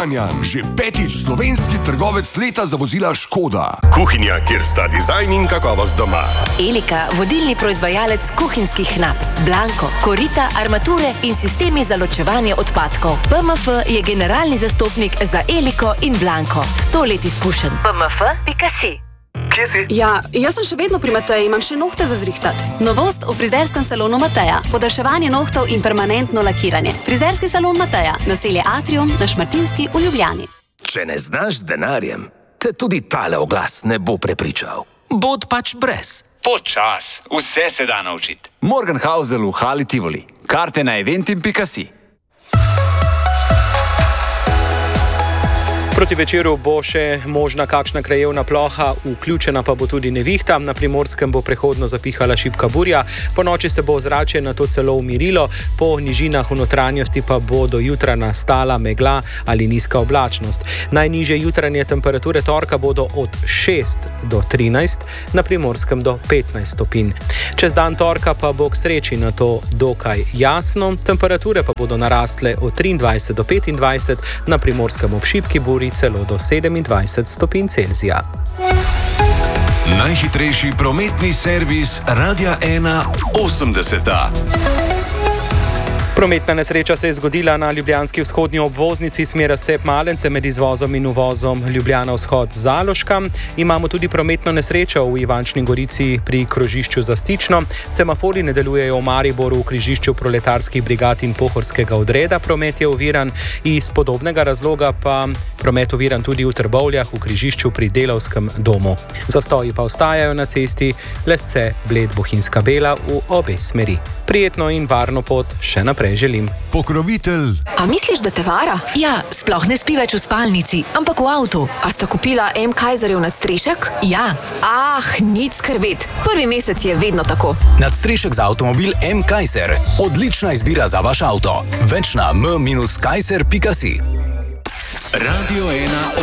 Kranjan, že 5. slovenski trgovec leta za vozila Škoda. Kuhinja, kjer sta dizajn in kakovost doma. Elika, vodilni proizvajalec kuhinjskih nap, Blanko, korita, armature in sistemi za ločevanje odpadkov. PMF je generalni zastopnik za Eliko in Blanko. 100 let izkušenj. PMF.si. Kje si? Ja, jaz sem še vedno pri Mateji, imam še nohte za zrihtat. Novost v frizerskem salonu Mateja. Podaljševanje nohtov in permanentno lakiranje. Frizerski salon Mateja, naselje Atrium na Šmartinski v Ljubljani. Če ne znaš z denarjem, te tudi tale oglas ne bo prepričal. Bod pač brez. Počas, vse se da naučiti. Morgenhausel v Hali Tivoli. Karte na eventim.si. Proti večeru bo še možna kakšna krajevna ploha, vključena pa bo tudi nevihta. Na Primorskem bo prehodno zapihala šibka burja, po noči se bo ozračje nato celo umirilo, po nižinah v notranjosti pa bo do jutra nastala megla ali nizka oblačnost. Najnižje jutranje temperature torka bodo od 6 do 13, na Primorskem do 15 stopinj. Čez dan torka pa bo k sreči nato dokaj jasno, temperature pa bodo narastle od 23 do 25, na Primorskem ob šibki burji celo do 27 stopinj Celzija. Najhitrejši prometni servis Radia 1 80. Prometna nesreča se je zgodila na ljubljanski vzhodni obvoznici smer Razcep-Malence med izvozom in uvozom Ljubljana vzhod-Zaloška. Imamo tudi prometno nesrečo v Ivančni Gorici pri krožišču za Stično. Semafori ne delujejo v Mariboru v križišču proletarskih brigad in pohorskega odreda. Promet je oviran iz podobnega razloga pa promet oviran tudi v Trbovljah v križišču pri Delavskem domu. Zastoji pa ostajajo na cesti Lesce, Bled, Bohinjska Bela v obe smeri. Prijetno in varno pot še naprej želim. Pokrovitelj. A misliš, da te vara? Ja, sploh ne spi več v spalnici, ampak v avtu. A sta kupila M. Kaiserjev nadstrešek? Ja. Nič skrbeti. Prvi mesec je vedno tako. Nadstrešek za avtomobil M. Kaiser. Odlična izbira za vaš avto. Več na m-kaiser.si. Radio 1